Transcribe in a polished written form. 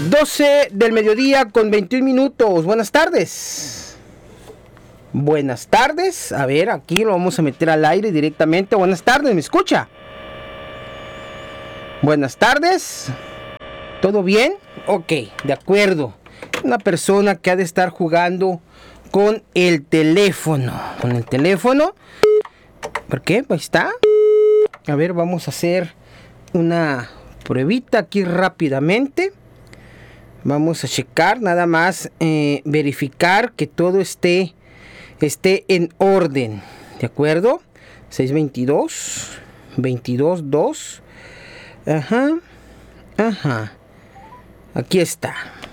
12 del mediodía con 21 minutos. Buenas tardes. Buenas tardes. A ver, aquí lo vamos a meter al aire directamente. Buenas tardes, ¿me escucha? Buenas tardes. ¿Todo bien? Ok, de acuerdo. Una persona que ha de estar jugando con el teléfono. Con el teléfono. ¿Por qué? Ahí está. A ver, vamos a hacer una pruebita aquí rápidamente. Vamos a checar, nada más verificar que todo esté en orden. ¿De acuerdo? 622 22 2. Ajá. Aquí está.